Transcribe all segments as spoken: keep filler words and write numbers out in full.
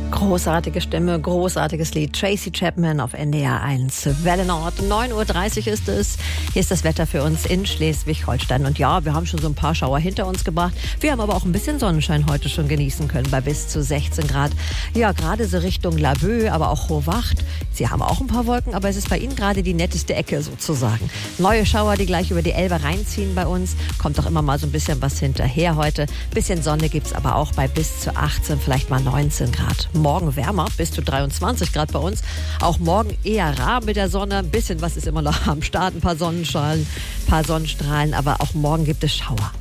Großartige Stimme, großartiges Lied. Tracy Chapman auf N D R eins. Welle Nord, neun Uhr dreißig ist es. Hier ist das Wetter für uns in Schleswig-Holstein. Und ja, wir haben schon so ein paar Schauer hinter uns gebracht. Wir haben aber auch ein bisschen Sonnenschein heute schon genießen können bei bis zu sechzehn Grad. Ja, gerade so Richtung Laboe, aber auch Hohwacht. Sie haben auch ein paar Wolken, aber es ist bei Ihnen gerade die netteste Ecke sozusagen. Neue Schauer, die gleich über die Elbe reinziehen bei uns. Kommt doch immer mal so ein bisschen was hinterher heute. Bisschen Sonne gibt's aber auch bei bis zu achtzehn, vielleicht mal neunzehn Grad. Morgen wärmer, bis zu dreiundzwanzig Grad bei uns. Auch morgen eher rar mit der Sonne. Ein bisschen was ist immer noch am Start. Ein paar Sonnenstrahlen, ein paar Sonnenstrahlen. Aber auch morgen gibt es Schauer.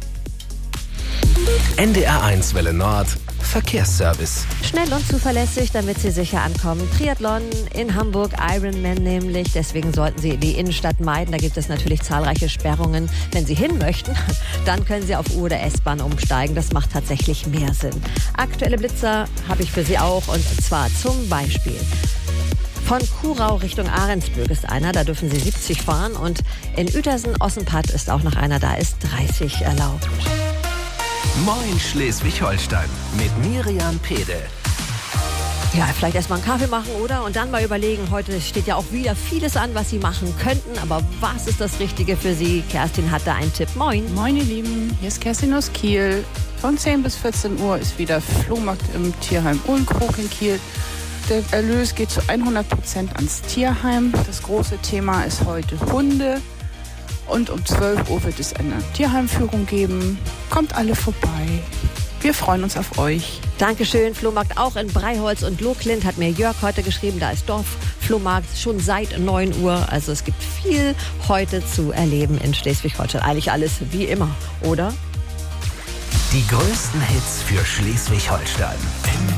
N D R eins Welle Nord Verkehrsservice. Schnell und zuverlässig, damit Sie sicher ankommen. Triathlon in Hamburg, Ironman nämlich. Deswegen sollten Sie die Innenstadt meiden. Da gibt es natürlich zahlreiche Sperrungen. Wenn Sie hin möchten, dann können Sie auf U- oder S-Bahn umsteigen. Das macht tatsächlich mehr Sinn. Aktuelle Blitzer habe ich für Sie auch. Und zwar zum Beispiel von Kurau Richtung Ahrensböck ist einer. Da dürfen Sie siebzig fahren. Und in Uetersen-Ossenpatt ist auch noch einer. Da ist dreißig erlaubt. Moin Schleswig-Holstein mit Miriam Pede. Ja, vielleicht erstmal einen Kaffee machen, oder? Und dann mal überlegen, heute steht ja auch wieder vieles an, was Sie machen könnten. Aber was ist das Richtige für Sie? Kerstin hat da einen Tipp. Moin. Moin, ihr Lieben. Hier ist Kerstin aus Kiel. Von zehn bis vierzehn Uhr ist wieder Flohmarkt im Tierheim Uhlenkrog in Kiel. Der Erlös geht zu hundert Prozent ans Tierheim. Das große Thema ist heute Hunde. Und um zwölf Uhr wird es eine Tierheimführung geben. Kommt alle vorbei. Wir freuen uns auf euch. Dankeschön. Flohmarkt auch in Breiholz und Lohklint, hat mir Jörg heute geschrieben. Da ist Dorfflohmarkt schon seit neun Uhr. Also es gibt viel heute zu erleben in Schleswig-Holstein. Eigentlich alles wie immer, oder? Die größten Hits für Schleswig-Holstein.